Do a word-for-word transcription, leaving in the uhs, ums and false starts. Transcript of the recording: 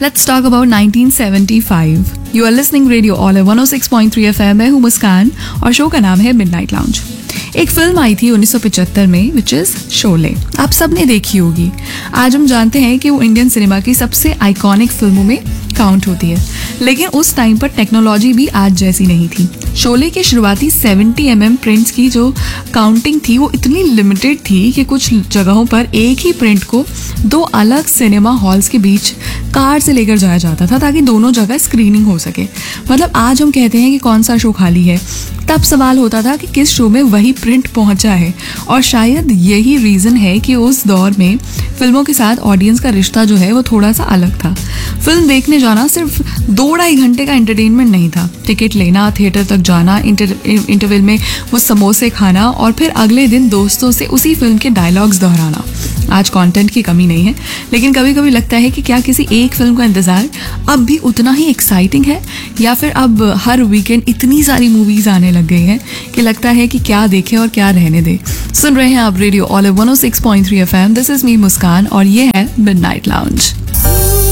Let's talk about nineteen seventy-five. You are listening Radio Olive one oh six point three F M. मैं हूँ मुस्कान और show का नाम है मिडनाइट लाउंज. एक फिल्म आई थी उन्नीस सौ पचहत्तर में विच इज शोले. आप सब ने देखी होगी. आज हम जानते हैं कि वो इंडियन सिनेमा की सबसे आइकॉनिक फिल्मों में काउंट होती है, लेकिन उस टाइम पर टेक्नोलॉजी भी आज जैसी नहीं थी. शोले के शुरुआती सेवेंटी एम एम प्रिंट्स की जो काउंटिंग थी वो इतनी लिमिटेड थी कि कुछ जगहों पर एक ही प्रिंट को दो अलग सिनेमा हॉल्स के बीच कार से लेकर जाया जाता था ताकि दोनों जगह स्क्रीनिंग हो सके. मतलब आज हम कहते हैं कि कौन सा शो खाली है, तब सवाल होता था कि किस शो में वही प्रिंट पहुंचा है. और शायद यही रीज़न है कि उस दौर में फिल्मों के साथ ऑडियंस का रिश्ता जो है वो थोड़ा सा अलग था. फिल्म देखने जाना सिर्फ दो ढाई घंटे का एंटरटेनमेंट नहीं था. टिकट लेना, थिएटर तक जाना, इंटर इंटरवल में वो समोसे खाना और फिर अगले दिन दोस्तों से उसी फिल्म के डायलॉग्स दोहराना. आज कंटेंट की कमी नहीं है, लेकिन कभी कभी लगता है कि क्या किसी एक फिल्म का इंतज़ार अब भी उतना ही एक्साइटिंग है, या फिर अब हर वीकेंड इतनी सारी मूवीज़ आने लग गई हैं कि लगता है कि क्या देखें और क्या रहने दें. सुन रहे हैं आप radio olive one oh six point three F M. This is me मुस्कान और ये है मिडनाइट लाउंज.